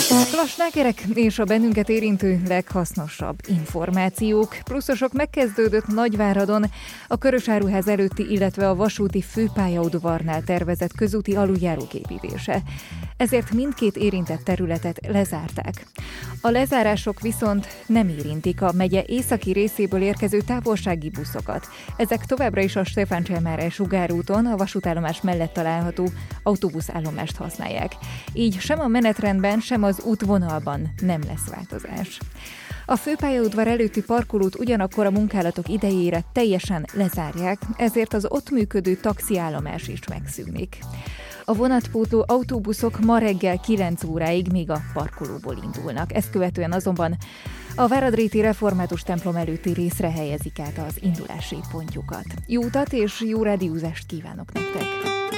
A slágerek és a bennünket érintő leghasznosabb információk. Pluszosok, megkezdődött Nagyváradon a Körösáruház előtti, illetve a vasúti főpályaudvarnál tervezett közúti aluljárók építése. Ezért mindkét érintett területet lezárták. A lezárások viszont nem érintik a megye északi részéből érkező távolsági buszokat. Ezek továbbra is a Stefán Cselmare Sugárúton, a vasútállomás mellett található autóbuszállomást használják. Így sem a menetrendben, sem az útvonalban nem lesz változás. A főpályaudvar előtti parkolót ugyanakkor a munkálatok idejére teljesen lezárják, ezért az ott működő taxiállomás is megszűnik. A vonatpótló autóbuszok ma reggel 9 óráig még a parkolóból indulnak. Ezt követően azonban a Váradréti Református templom előtti részre helyezik át az indulási pontjukat. Jó utat és jó rádiózást kívánok nektek!